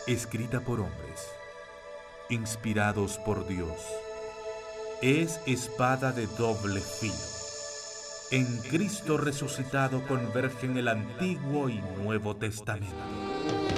escrita por hombres, inspirados por Dios, es espada de doble filo. En Cristo resucitado convergen el Antiguo y Nuevo Testamento.